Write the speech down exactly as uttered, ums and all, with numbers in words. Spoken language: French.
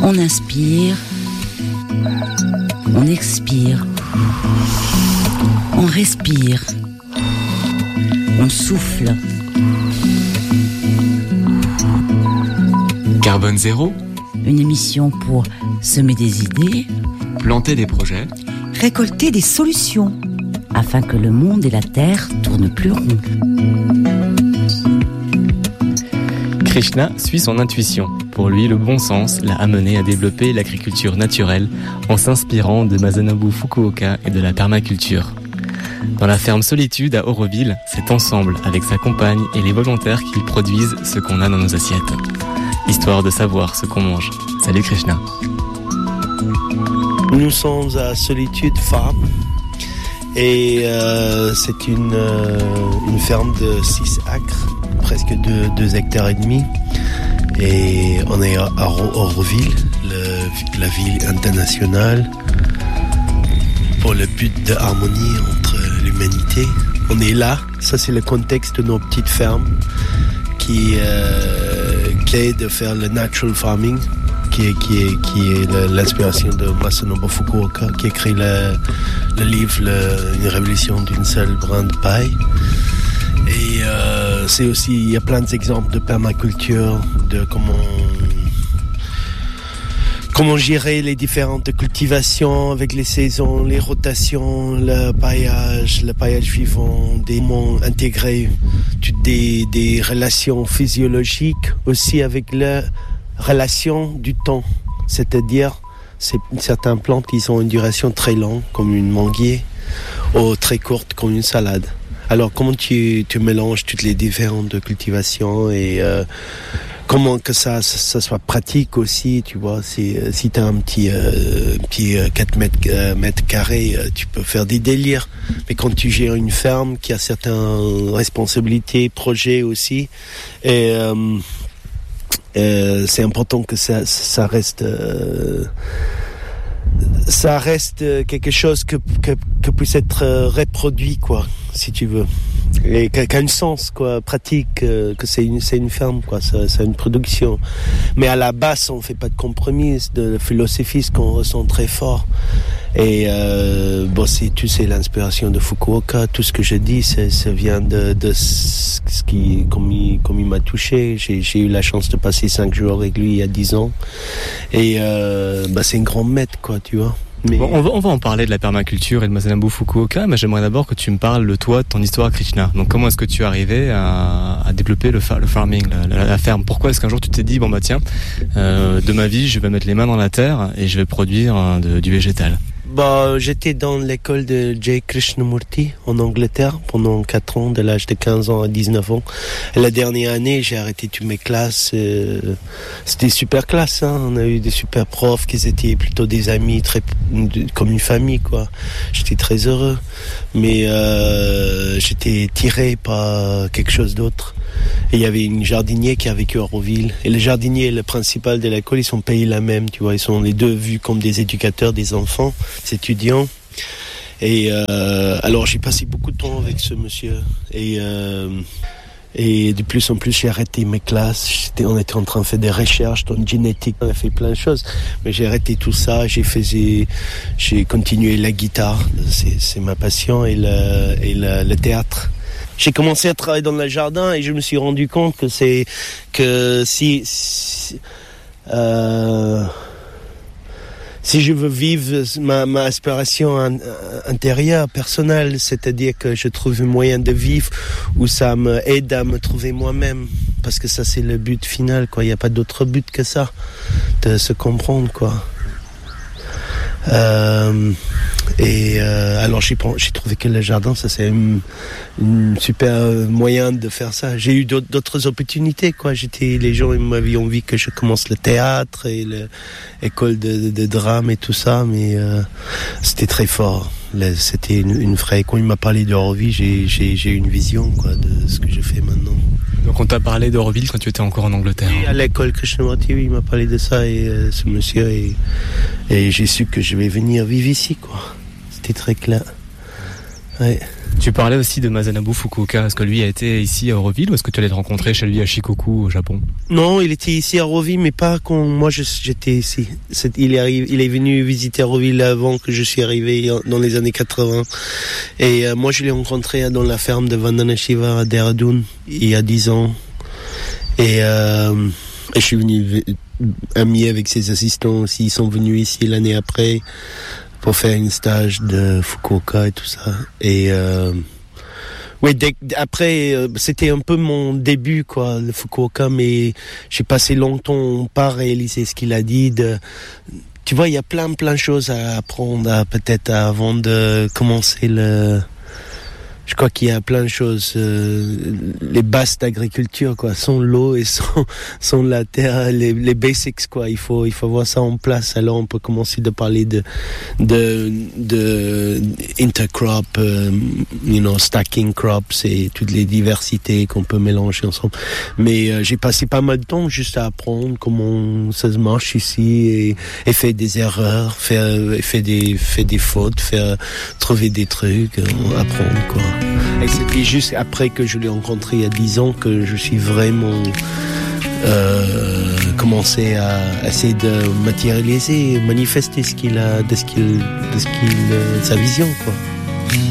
On inspire, on expire, on respire, on souffle. Carbone zéro, une émission pour semer des idées, planter des projets, récolter des solutions, afin que le monde et la Terre tournent plus rond. Krishna suit son intuition. Pour lui, le bon sens l'a amené à développer l'agriculture naturelle en s'inspirant de Masanobu Fukuoka et de la permaculture. Dans la ferme Solitude à Auroville, c'est ensemble avec sa compagne et les volontaires qu'ils produisent ce qu'on a dans nos assiettes. Histoire de savoir ce qu'on mange. Salut Krishna. Nous sommes à Solitude Farm et euh, c'est une, euh, une ferme de six acres, presque deux hectares et demi. Et on est à Auroville, le, la ville internationale, pour le but de harmonie entre l'humanité. On est là, ça c'est le contexte de nos petites fermes qui euh, clé de faire le natural farming, qui est, qui est, qui est l'inspiration de Masanobu Fukuoka, qui a écrit le, le livre le, Une révolution d'une seule brin de paille. Et euh, c'est aussi, il y a plein d'exemples de permaculture, de comment comment gérer les différentes cultivations avec les saisons, les rotations, le paillage, le paillage vivant, des comment intégrer toutes des, des relations physiologiques aussi avec la relation du temps. C'est-à-dire, c'est, certaines plantes, ils ont une duration très longue, comme une manguier, ou très courte, comme une salade. Alors, comment tu, tu mélanges toutes les différentes cultivations et euh, comment que ça, ça, ça soit pratique aussi, tu vois. Si, si tu as un petit, euh, petit quatre mètres, euh, mètres carrés, euh, tu peux faire des délires. Mais quand tu gères une ferme qui a certaines responsabilités, projets aussi, et euh, euh, c'est important que ça, ça reste... Euh, ça reste quelque chose que, que, que puisse être reproduit, quoi, si tu veux. Et qui a un sens, quoi, pratique, que c'est une, c'est une ferme, quoi, c'est, c'est une production. Mais à la base, on fait pas de compromis, de philosophie, ce qu'on ressent très fort. Et euh, bon, c'est, tu sais, l'inspiration de Fukuoka, tout ce que je dis, c'est, ça vient de, de ce qui, comme il, comme il m'a touché. J'ai, j'ai eu la chance de passer cinq jours avec lui il y a dix ans. Et euh, bah, c'est un grand maître, quoi, tu vois. Mais... Bon, on, va, on va en parler de la permaculture et de Masanobu Fukuoka, mais j'aimerais d'abord que tu me parles de toi, de ton histoire, Krishna. Donc comment est-ce que tu es arrivé à, à développer le, fa- le farming, la, la, la ferme? Pourquoi est-ce qu'un jour tu t'es dit, bon bah tiens, euh, de ma vie, je vais mettre les mains dans la terre et je vais produire euh, de, du végétal? Bah, j'étais dans l'école de J. Krishnamurti en Angleterre pendant quatre ans, de l'âge de quinze ans à dix-neuf ans. Et la dernière année, j'ai arrêté toutes mes classes. Euh, c'était super classe, hein. On a eu des super profs qui étaient plutôt des amis, très, comme une famille, quoi. J'étais très heureux. Mais euh, j'étais tiré par quelque chose d'autre. Et il y avait une jardinier qui a vécu à Auroville. Et le jardinier et le principal de l'école, ils sont payés la même, tu vois. Ils sont les deux vus comme des éducateurs des enfants, des étudiants. Et euh, alors j'ai passé beaucoup de temps avec ce monsieur. Et, euh, et de plus en plus, j'ai arrêté mes classes. J'étais, on était en train de faire des recherches dans la génétique. On a fait plein de choses. Mais j'ai arrêté tout ça. J'ai fait, j'ai, j'ai continué la guitare. C'est, c'est ma passion. Et le, et le, le théâtre. J'ai commencé à travailler dans le jardin et je me suis rendu compte que c'est que si si, euh, si je veux vivre ma, ma aspiration in, intérieure, personnelle, c'est-à-dire que je trouve un moyen de vivre où ça me aide à me trouver moi-même, parce que ça c'est le but final, quoi. Il n'y a pas d'autre but que ça, de se comprendre, quoi. Euh, et euh, alors j'ai, j'ai trouvé que le jardin, ça c'est une, une super moyen de faire ça. J'ai eu d'autres, d'autres opportunités, quoi. J'étais, les gens ils m'avaient envie que je commence le théâtre et l'école de, de, de drame et tout ça, mais euh, c'était très fort. Là, c'était une, une vraie. Quand il m'a parlé d'Auroville, j'ai, j'ai, j'ai une vision, quoi, de ce que je fais maintenant. Donc on t'a parlé d'Auroville quand tu étais encore en Angleterre. Oui, à l'école Krishnamurti, oui, il m'a parlé de ça et euh, ce monsieur et, et j'ai su que je vais venir vivre ici, quoi. C'était très clair. Ouais. Tu parlais aussi de Masanobu Fukuoka. Est-ce que lui a été ici à Auroville ou est-ce que tu allais le rencontrer chez lui à Shikoku au Japon? Non, il était ici à Auroville, mais pas quand moi je, j'étais ici. C'est, il, est arrivé, il est venu visiter Auroville avant que je suis arrivé dans les années quatre-vingts. Et euh, moi je l'ai rencontré dans la ferme de Vandana Shiva à Dehradun il y a dix ans. Et, euh, et je suis venu ami avec ses assistants aussi. Ils sont venus ici l'année après pour faire un stage de Fukuoka et tout ça. Et euh, oui, dès, après, euh, c'était un peu mon début, quoi, le Fukuoka, mais j'ai passé longtemps pas réaliser ce qu'il a dit. De, tu vois, il y a plein, plein de choses à apprendre, à, peut-être avant de commencer le... Je crois qu'il y a plein de choses, euh, les bases d'agriculture, quoi, sans l'eau et sans, sans la terre, les, les basics, quoi. Il faut, il faut avoir ça en place. Alors, on peut commencer de parler de, de, de intercrop, euh, you know, stacking crops et toutes les diversités qu'on peut mélanger ensemble. Mais euh, j'ai passé pas mal de temps juste à apprendre comment ça se marche ici et, et faire des erreurs, faire, faire des, faire des fautes, faire trouver des trucs, euh, apprendre, quoi. Et c'était juste après que je l'ai rencontré il y a dix ans que je suis vraiment euh, commencé à essayer de matérialiser, manifester ce qu'il a, de ce qu'il, de ce qu'il, sa vision, quoi.